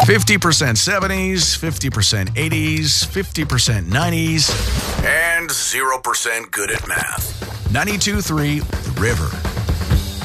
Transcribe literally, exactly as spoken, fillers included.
fifty percent seventies, fifty percent eighties, fifty percent nineties, and zero percent good at math. ninety-two point three The River.